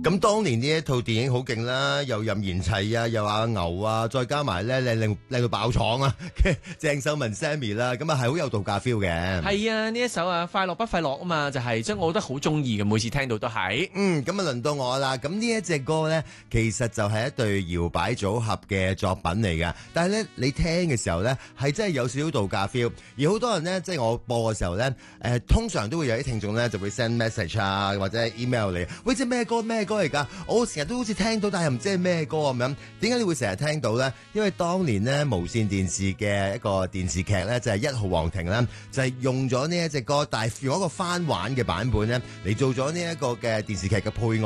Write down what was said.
咁當年呢一套電影好勁啦，又任賢齊啊，又阿牛啊，再加埋咧靚到爆廠啊嘅鄭秀文 Sammy 啦，咁啊係好有度假 feel 嘅。 係啊，呢一首啊快樂不快樂啊嘛，就係將我覺得好中意嘅，每次聽到都係。 咁啊輪到我啦。咁呢一隻歌咧，其實就係一對搖擺組合嘅作品嚟噶。但係咧，你聽嘅時候咧，係真係有少少度假 feel。而好多人咧，即係我播嘅時候咧，通常都會有啲聽眾咧就會 send message 啊，或者 email 嚟，喂，即係咩歌嚟㗎？我成日都好似聽到，但係又唔知係咩歌咁樣。點解你會成日聽到咧？因為當年咧無線電視嘅一個電視劇咧，就係一號皇庭啦，就係用咗呢一隻歌，但係用一個翻玩嘅版本咧嚟做咗呢一個嘅電視劇嘅配樂。